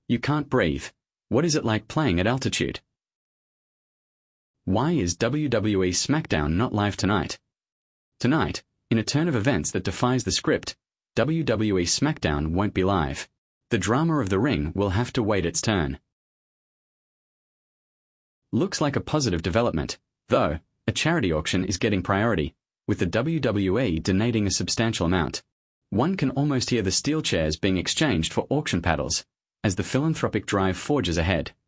You can't breathe. What is it like playing at altitude? Why is WWE SmackDown not live tonight? Tonight, in a turn of events that defies the script, WWE SmackDown won't be live. The drama of the ring will have to wait its turn. Looks like a positive development, though. A charity auction is getting priority, with the WWE donating a substantial amount. One can almost hear the steel chairs being exchanged for auction paddles, as the philanthropic drive forges ahead.